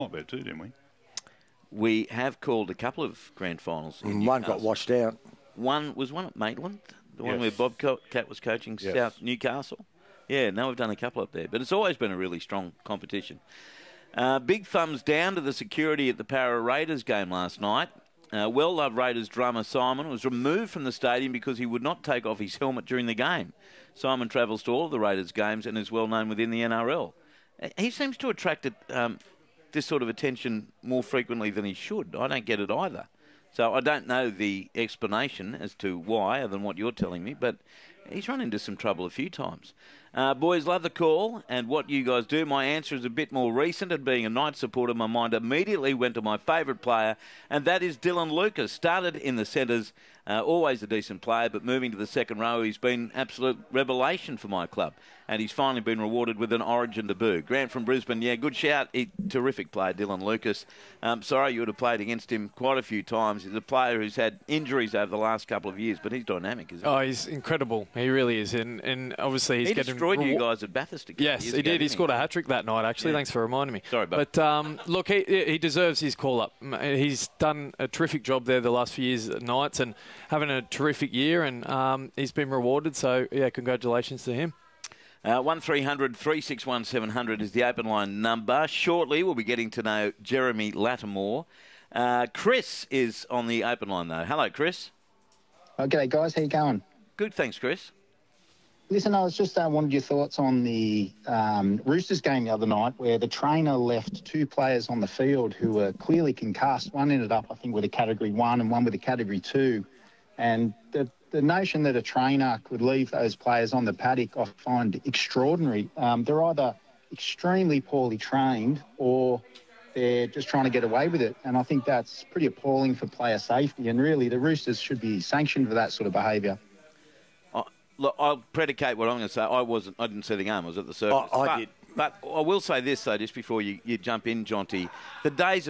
bet too, didn't we? We have called a couple of grand finals. And one got washed out. One at Maitland, the one Yes. where Bob Cat was coaching South Newcastle. Yeah, no, we've done a couple up there. But it's always been a really strong competition. Big thumbs down to the security at the Para Raiders game last night. Well-loved Raiders drummer Simon was removed from the stadium because he would not take off his helmet during the game. Simon travels to all of the Raiders games and is well known within the NRL. He seems to attract this sort of attention more frequently than he should. I don't get it either. So I don't know the explanation as to why, other than what you're telling me, but he's run into some trouble a few times. Boys, love the call and what you guys do. My answer is a bit more recent, and being a Knights supporter, my mind immediately went to my favourite player, and that is Dylan Lucas. Started in the centres, always a decent player, but moving to the second row, he's been absolute revelation for my club, and he's finally been rewarded with an Origin debut. Grant from Brisbane, yeah, good shout. Terrific player, Dylan Lucas. Sorry you would have played against him quite a few times. He's a player who's had injuries over the last couple of years, but he's dynamic, isn't he? Oh, he's incredible. He really is. And obviously he's getting... He destroyed you guys at Bathurst again. Yes, he did. He scored a hat-trick that night, actually. Yeah. Thanks for reminding me. Sorry, but look, he deserves his call-up. He's done a terrific job there the last few years at Knights and having a terrific year, and he's been rewarded. So, yeah, congratulations to him. 1300 361 700 is the open line number. Shortly, we'll be getting to know Jeremy Lattimore. Chris is on the open line, though. Hello, Chris. G'day, guys. How you going? Good, thanks, Chris. Listen, I was just wanted your thoughts on the Roosters game the other night where the trainer left two players on the field who were clearly concussed. One ended up, I think, with a Category 1 and one with a Category 2. And the notion that a trainer could leave those players on the paddock, I find extraordinary. They're either extremely poorly trained or they're just trying to get away with it. And I think that's pretty appalling for player safety. And really, the Roosters should be sanctioned for that sort of behaviour. Look, I'll predicate what I'm going to say. I didn't see the game. I was at the circus. I did. But I will say this, though, just before you jump in, Jonty. The days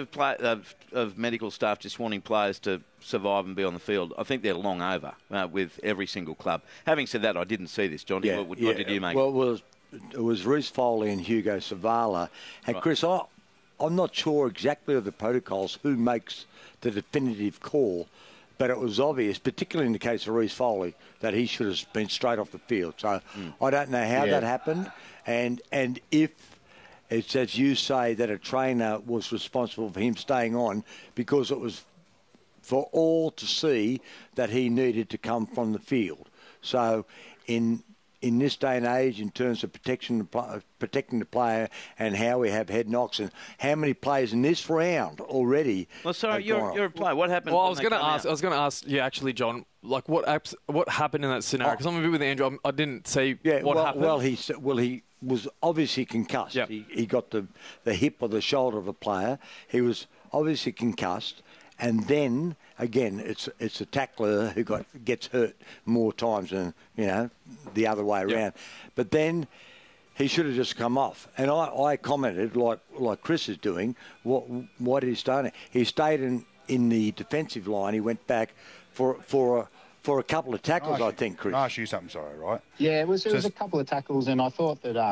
of medical staff just wanting players to survive and be on the field, I think they're long over with every single club. Having said that, I didn't see this, Jonty. What did you make? Well, it was Reece Foley and Hugo Savala. And, right. Chris, I'm not sure exactly of the protocols who makes the definitive call, but it was obvious, particularly in the case of Reece Foley, that he should have been straight off the field. So I don't know how that happened. And if it's as you say that a trainer was responsible for him staying on because it was for all to see that he needed to come from the field. So in this day and age, in terms of protecting the player and how we have head knocks and how many players in this round already. Well, sorry, you're a player. What happened? Well, I was going to ask you actually, John. Like what happened in that scenario? Because I'm a bit with Andrew. I didn't see what happened. Well, he was obviously concussed. Yep. He got the hip or the shoulder of a player. He was obviously concussed. And then again, it's a tackler who gets hurt more times than the other way around. Yep. But then he should have just come off. And I commented like Chris is doing. What he's done? He stayed in the defensive line. He went back for a couple of tackles. I think, Chris. I'll ask you something. Sorry, right? Yeah, it was a couple of tackles, and I thought that.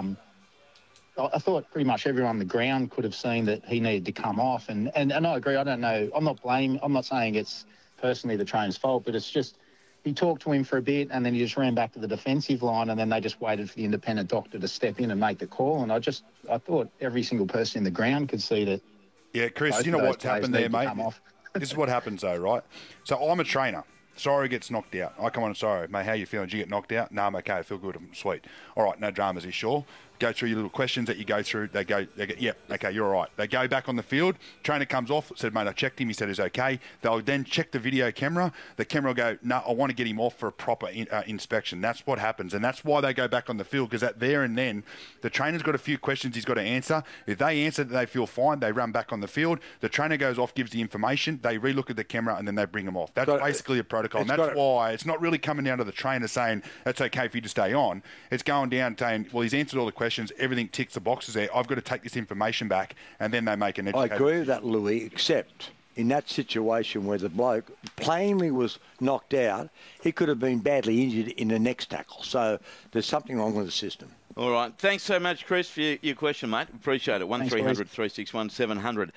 I thought pretty much everyone on the ground could have seen that he needed to come off. And I agree. I don't know. I'm not saying it's personally the trainer's fault, but it's just he talked to him for a bit and then he just ran back to the defensive line and then they just waited for the independent doctor to step in and make the call. And I thought every single person in the ground could see that. Yeah, Chris, you know what's happened there, mate? This is what happens, though, right? So I'm a trainer. Sorry gets knocked out. I come on and sorry, mate, how you feeling? Did you get knocked out? No, I'm okay. I feel good. I'm sweet. All right, no dramas. You sure? Go through your little questions that you go through. They go, yeah, okay, you're all right. They go back on the field. Trainer comes off, said, mate, I checked him. He said he's okay. They'll then check the video camera. The camera will go, no, I want to get him off for a proper inspection. That's what happens. And that's why they go back on the field, because at there and then, the trainer's got a few questions he's got to answer. If they answer that they feel fine, they run back on the field. The trainer goes off, gives the information. They relook at the camera, and then they bring him off. That's basically a protocol. And that's why it's not really coming down to the trainer saying, it's okay for you to stay on. It's going down saying, well, he's answered all the questions. Everything ticks the boxes there. I've got to take this information back, and then they make an educated... I agree with that, Louis, except in that situation where the bloke plainly was knocked out, he could have been badly injured in the next tackle. So there's something wrong with the system. All right. Thanks so much, Chris, for your question, mate. Appreciate it. 1300 361 700.